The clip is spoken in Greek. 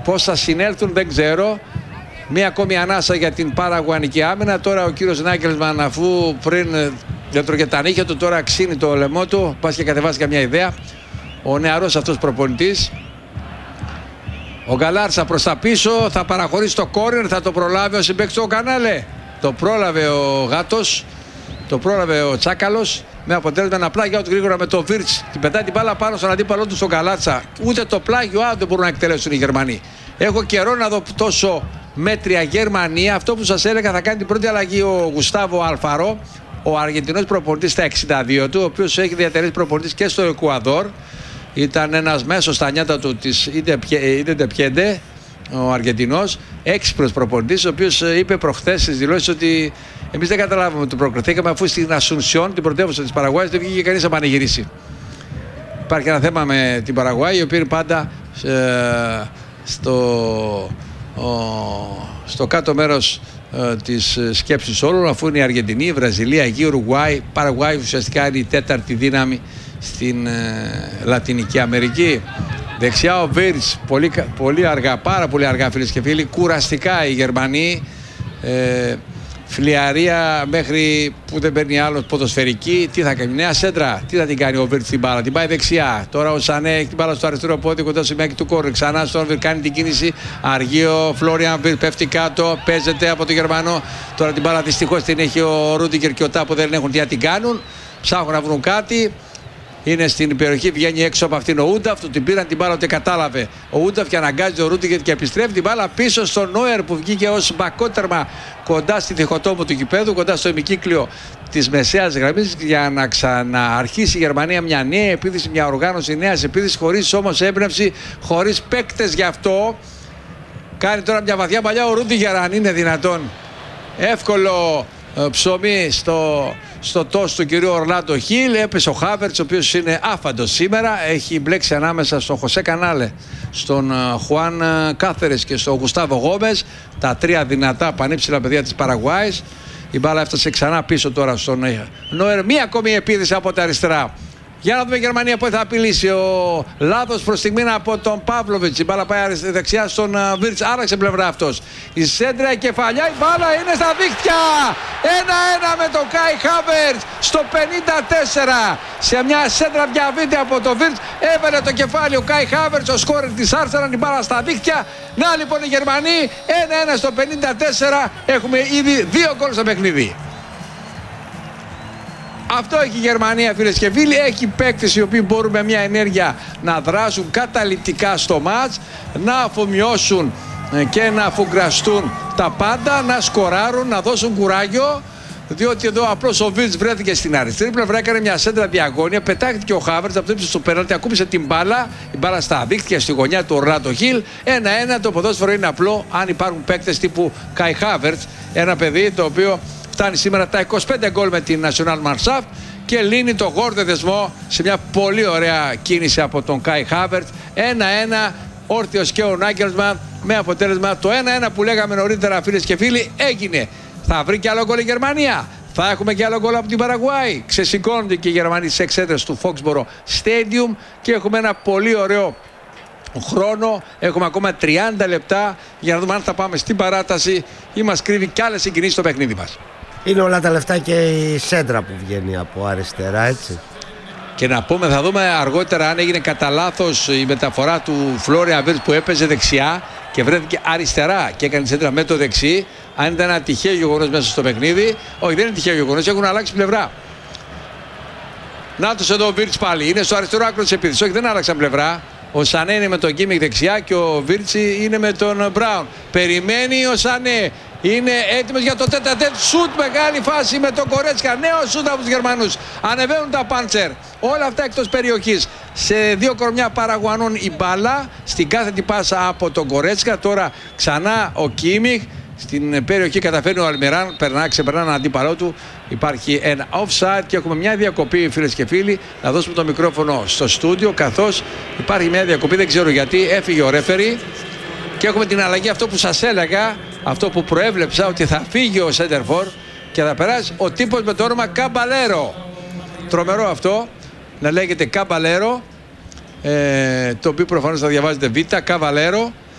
Πώς θα συνέλθουν δεν ξέρω. Μία ακόμη ανάσα για την παραγουανική άμυνα. Τώρα ο κύριος Νάγκελσμαν, αφού πριν δεν τρώγε τα νύχια του, τώρα ξύνει το λαιμό του. Πας και κατεβάσει καμιά ιδέα. Ο νεαρός αυτός προπονητής. Ο Γκαλάρτσα προς τα πίσω, θα παραχωρήσει το κόρνερ, θα το προλάβει ο συμπαίκτης του Κανάλε. Το πρόλαβε ο Γάτος, το πρόλαβε ο Τσάκαλος. Με αποτέλεσμα ένα πλάγιο out γρήγορα με το Βίρτς. Την πετάει την μπάλα πάνω στον αντίπαλό του στον Γκαλάρτσα. Ούτε το πλάγιο out δεν μπορούν να εκτελέσουν οι Γερμανοί. Έχω καιρό να δω τόσο μέτρια Γερμανία. Αυτό που σας έλεγα, θα κάνει την πρώτη αλλαγή ο Γουστάβο Αλφαρό, ο Αργεντινός προπονητής στα 62 του, ο οποίος έχει διατελέσει προπονητής και στο Εκουαδόρ. Ήταν ένας μέσος στα νιάτα του της Ιντεπιέντε, ο Αργεντινός, έξυπνος προπονητής, ο οποίος είπε προχθές στις δηλώσεις ότι εμείς δεν καταλάβαμε ότι προκριθήκαμε, αφού στην Ασουνσιόν, την πρωτεύουσα της Παραγουάης, δεν βγήκε κανείς να πανηγυρίσει. Υπάρχει ένα θέμα με την Παραγουάη, η οποία είναι πάντα στο κάτω μέρος της σκέψης όλων, αφού είναι η Αργεντινή, η Βραζιλία, η Ουρουγουάη. Παραγουάη ουσιαστικά είναι η τέταρτη δύναμη στην Λατινική Αμερική. Δεξιά ο Βίρτς, πολύ αργά, πάρα πολύ αργά φίλες και φίλοι, κουραστικά οι Γερμανοί, φλιαρία μέχρι που δεν παίρνει άλλος, ποδοσφαιρική. Τι θα κάνει, νέα σέντρα, τι θα την κάνει ο Βίρτς την μπάλα, την πάει δεξιά. Τώρα ο Σανέ έχει την μπάλα στο αριστερό πόδι κοντά στο σημείο του κόρνερ. Ξανά στον Βίρτς κάνει την κίνηση, αργεί ο Φλόριαν Βίρτς, πέφτει κάτω, παίζεται από τον Γερμανό. Τώρα την μπάλα δυστυχώς την έχει ο Ρούντιγκερ και ο Τάπο, δεν έχουν τι να την κάνουν. Ψάχνουν να βρουν κάτι. Είναι στην περιοχή, βγαίνει έξω από αυτήν ο Ούνταφ, του την πήραν την μπάλα, ότι κατάλαβε ο Ούνταφ και αναγκάζει ο Ρούντιγκερ και επιστρέφει την μπάλα πίσω στον Νόερ που βγήκε ως μπακότερμα κοντά στη διχοτόμο του γηπέδου, κοντά στο ημικύκλιο της μεσαίας γραμμής, για να ξαναρχίσει η Γερμανία μια νέα επίθεση, μια οργάνωση νέας επίθεσης, χωρίς όμως έμπνευση, χωρίς παίκτες γι' αυτό. Κάνει τώρα μια βαθιά παλιά ο Ρούντιγκερ, αν είναι δυνατόν. Εύκολο ψωμί στο τόστ του κυρίου Ορλάντο Χιλ. Έπεσε ο Χάβερτς, ο οποίος είναι άφαντος σήμερα. Έχει μπλέξει ανάμεσα στον Χωσέ Κανάλε, στον Χουάν Κάθερες και στον Γουστάβο Γόμες, τα τρία δυνατά πανύψηλα παιδιά της Παραγουάης. Η μπάλα έφτασε ξανά πίσω τώρα στον Νόερ. Μία ακόμη επίθεση από τα αριστερά. Για να δούμε η Γερμανία που θα απειλήσει. Ο λάθος προς στιγμή από τον Παύλοβιτς. Η μπάλα πάει δεξιά στον Βίρτς. Άραξε πλευρά αυτός. Η σέντρα, η κεφαλιά, η μπάλα είναι στα δίχτυα. 1-1 με τον Κάι Χάβερτς στο 54. Σε μια σέντρα διαβήτη από τον Βίρτς. Έβαλε το κεφάλι ο Κάι Χάβερτς, ο σκόρερ της Άρσεναλ, την μπάλα στα δίχτυα. Να λοιπόν οι Γερμανοί. 1-1 στο 54. Έχουμε ήδη 2 γκολ στο παιχνίδι. Αυτό έχει η Γερμανία, φίλες και φίλοι. Έχει παίκτες οι οποίοι μπορούν με μια ενέργεια να δράσουν καταλυτικά στο μάτς, να αφομοιώσουν και να αφουγκραστούν τα πάντα, να σκοράρουν, να δώσουν κουράγιο. Διότι εδώ απλώς ο Βίρτς βρέθηκε στην αριστερή πλευρά, έκανε μια σέντρα διαγώνια, πετάχτηκε ο Χάβερτς από το ύψος του πέναλτι, ακούμπησε την μπάλα, η μπάλα στα δίχτυα στη γωνιά του Ορλάντο Χιλ. 1-1, το ποδόσφαιρο είναι απλό αν υπάρχουν παίκτες τύπου Κάι Χάβερτς, ένα παιδί το οποίο φτάνει σήμερα τα 25 γκολ με την National Mannschaft και λύνει το γόρδο δεσμό σε μια πολύ ωραία κίνηση από τον Κάι Χάβερτς. 1-1, όρθιος και ο Νάγκελσμαν, με αποτέλεσμα το 1-1 που λέγαμε νωρίτερα, φίλες και φίλοι, έγινε. Θα βρει και άλλο γκολ η Γερμανία. Θα έχουμε και άλλο γκολ από την Παραγουάη. Ξεσηκώνονται και οι Γερμανοί στις εξέδρες του Foxborough Stadium και έχουμε ένα πολύ ωραίο χρόνο. Έχουμε ακόμα 30 λεπτά για να δούμε αν θα πάμε στην παράταση ή μας κρύβει κι άλλες συγκινήσεις στο παιχνίδι μας. Είναι όλα τα λεφτά και η σέντρα που βγαίνει από αριστερά, έτσι. Και να πούμε, θα δούμε αργότερα αν έγινε κατά λάθος η μεταφορά του Φλόριαν Βίρτς που έπαιζε δεξιά και βρέθηκε αριστερά και έκανε σέντρα με το δεξί. Αν ήταν ένα τυχαίο γεγονός μέσα στο παιχνίδι. Όχι, δεν είναι τυχαίο γεγονός, έχουν αλλάξει πλευρά. Νάτος εδώ ο Βίρτς πάλι, είναι στο αριστερό άκρο της επίθεσης. Όχι, δεν άλλαξαν πλευρά. Ο Σανέ είναι με τον Κίμιχ δεξιά και ο Βίρτς είναι με τον Μπράουν. Περιμένει ο Σανέ. Είναι έτοιμος για το τέτα-τέτ. Σουτ, μεγάλη φάση με τον Κορέτσκα. Νέο σουτ από τους Γερμανούς. Ανεβαίνουν τα πάντσερ. Όλα αυτά εκτός περιοχής. Σε 2 κορμιά Παραγουανών η μπάλα. Στην κάθετη πάσα από τον Κορέτσκα. Τώρα ξανά ο Κίμιχ. Στην περιοχή καταφέρνει ο Αλμιράν. Ξεπερνά έναν αντίπαλό του. Υπάρχει ένα offside και έχουμε μια διακοπή, φίλες και φίλοι. Να δώσουμε το μικρόφωνο στο στούντιο, καθώς υπάρχει μια διακοπή. Δεν ξέρω γιατί. Έφυγε ο ρέφερι. Και έχουμε την αλλαγή, αυτό που σας έλεγα, αυτό που προέβλεψα, ότι θα φύγει ο Σέντερφορ και θα περάσει ο τύπος με το όνομα Καμπαλέρο. Τρομερό αυτό, να λέγεται Καμπαλέρο, το οποίο προφανώς θα διαβάζετε Β, Καβαλέρο.